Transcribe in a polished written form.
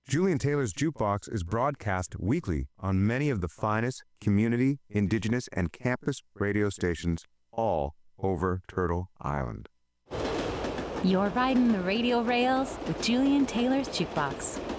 Julian Taylor's Jukebox is broadcast weekly on many of the finest community, indigenous, and campus radio stations all over Turtle Island. You're riding the radio rails with Julian Taylor's Jukebox.